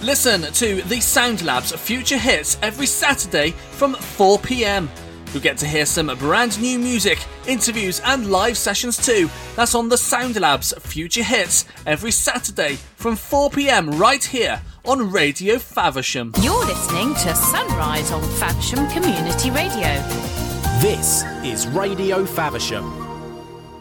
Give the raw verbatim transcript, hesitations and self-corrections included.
Listen to the Sound Labs Future Hits every Saturday from four p.m. You'll get to hear some brand new music, interviews and live sessions too. That's on the Sound Labs Future Hits every Saturday from four p.m. right here on Radio Faversham. You're listening to Sunrise on Faversham Community Radio. This is Radio Faversham.